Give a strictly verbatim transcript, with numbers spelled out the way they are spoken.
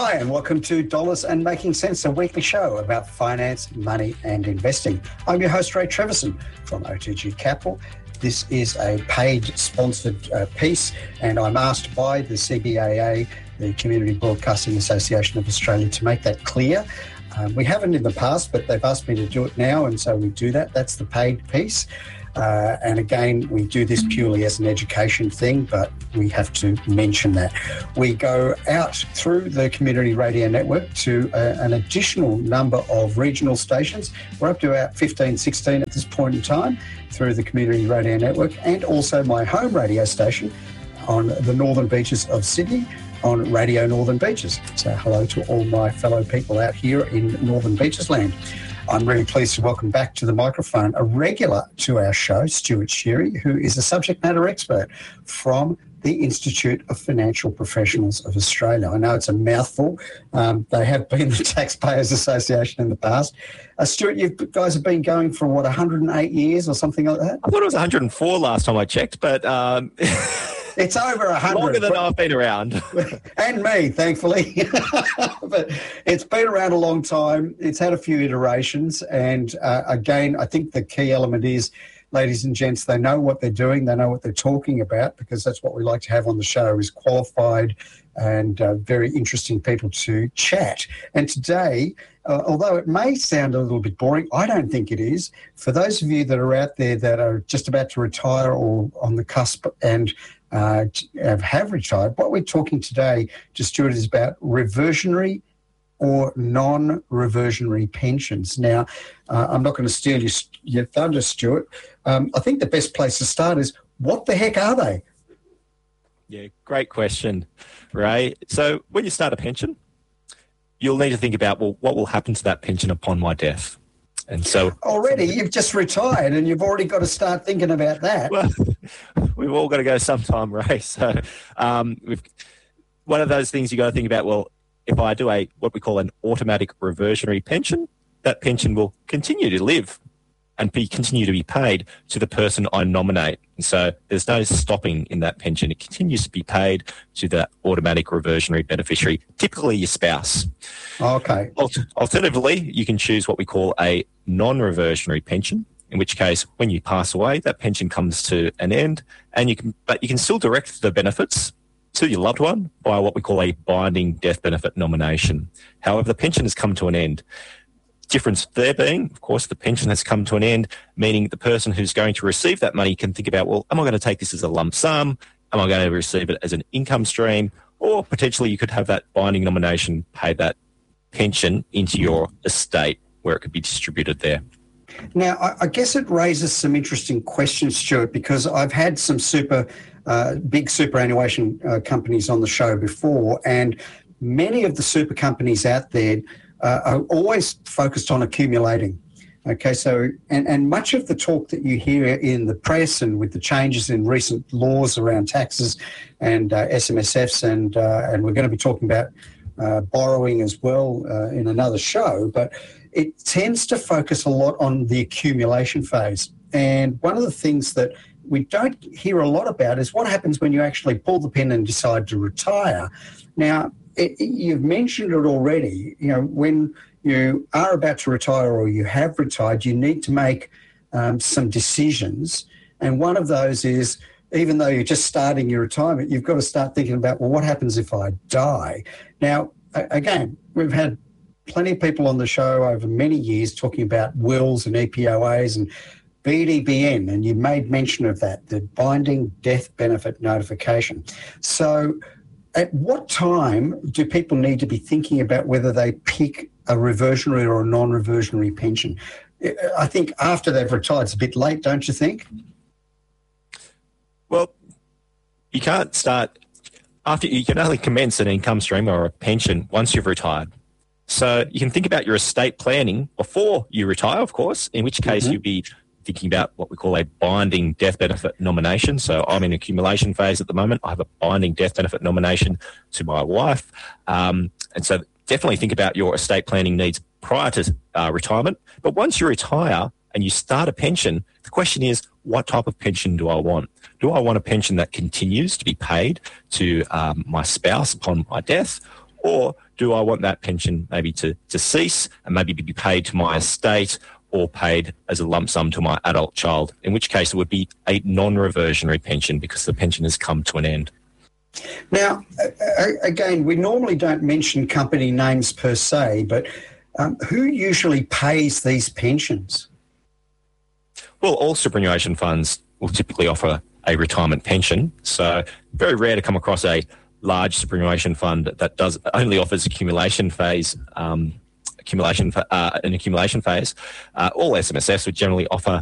Hi, and welcome to Dollars and Making Sense, a weekly show about finance, money, and investing. I'm your host, Ray Treverson from O T G Capital. This is a paid sponsored uh, piece, and I'm asked by the C B A A, the Community Broadcasting Association of Australia, to make that clear. Um, we haven't in the past, but they've asked me to do it now, and so we do that. That's the paid piece. Uh, and again, we do this purely as an education thing, but we have to mention that. We go out through the Community Radio Network to uh, an additional number of regional stations. We're up to about fifteen, sixteen at this point in time through the Community Radio Network, and also my home radio station on the northern beaches of Sydney on Radio Northern Beaches. So hello to all my fellow people out here in Northern Beaches land. I'm really pleased to welcome back to the microphone a regular to our show, Stuart Sherry, who is a subject matter expert from the Institute of Financial Professionals of Australia. I know it's a mouthful. Um, they have been the Taxpayers Association in the past. Uh, Stuart, you guys have been going for, what, one hundred eight years or something like that? I thought it was one hundred four last time I checked, but... Um... It's over a hundred. Longer than I've been around. And me, thankfully. But it's been around a long time. It's had a few iterations. And uh, again, I think the key element is, ladies and gents, they know what they're doing. They know what they're talking about, because that's what we like to have on the show, is qualified and uh, very interesting people to chat. And today, uh, although it may sound a little bit boring, I don't think it is. For those of you that are out there that are just about to retire or on the cusp and Uh, have retired, what we're talking today to Stuart is about reversionary or non-reversionary pensions. Now, uh, I'm not going to steal your, your thunder, Stuart. Um, I think the best place to start is, what the heck are they? Yeah, great question, Ray. So when you start a pension, you'll need to think about, well, what will happen to that pension upon my death? And so already you've just retired and you've already got to start thinking about that. Well, we've all got to go sometime, Ray. So um, we've, one of those things you got to think about, well, if I do a what we call an automatic reversionary pension, that pension will continue to live and be continue to be paid to the person I nominate. And so there's no stopping in that pension. It continues to be paid to the automatic reversionary beneficiary, typically your spouse. Okay. Alternatively, you can choose what we call a non-reversionary pension, in which case, when you pass away, that pension comes to an end, and you can, but you can still direct the benefits to your loved one by what we call a binding death benefit nomination. However, the pension has come to an end. Difference there being, of course, the pension has come to an end, meaning the person who's going to receive that money can think about, well, am I going to take this as a lump sum? Am I going to receive it as an income stream? Or potentially you could have that binding nomination pay that pension into your estate where it could be distributed there. Now, I, I guess it raises some interesting questions, Stuart, because I've had some super uh, big superannuation uh, companies on the show before, and many of the super companies out there Uh, are always focused on accumulating. Okay, so, and, and much of the talk that you hear in the press and with the changes in recent laws around taxes and uh, S M S Fs, and uh, and we're going to be talking about uh, borrowing as well uh, in another show, but it tends to focus a lot on the accumulation phase. And one of the things that we don't hear a lot about is what happens when you actually pull the pin and decide to retire. Now, It, you've mentioned it already. You know, when you are about to retire or you have retired, you need to make um, some decisions. And one of those is, even though you're just starting your retirement, you've got to start thinking about, well, what happens if I die? Now, again, we've had plenty of people on the show over many years talking about wills and E P O As and B D B N, and you made mention of that, the binding death benefit notification. So at what time do people need to be thinking about whether they pick a reversionary or a non-reversionary pension? I think after they've retired, it's a bit late, don't you think? Well, you can't start after. You can only commence an income stream or a pension once you've retired. So you can think about your estate planning before you retire, of course, in which case mm-hmm. you'd be thinking about what we call a binding death benefit nomination. So I'm in accumulation phase at the moment. I have a binding death benefit nomination to my wife. Um, and so definitely think about your estate planning needs prior to uh, retirement. But once you retire and you start a pension, the question is, what type of pension do I want? Do I want a pension that continues to be paid to um, my spouse upon my death? Or do I want that pension maybe to, to cease and maybe be paid to my estate or paid as a lump sum to my adult child, in which case it would be a non-reversionary pension because the pension has come to an end. Now, again, we normally don't mention company names per se, but um, who usually pays these pensions? Well, all superannuation funds will typically offer a retirement pension. So very rare to come across a large superannuation fund that does only offers accumulation phase, um, accumulation uh, an accumulation phase. Uh, all S M S Fs would generally offer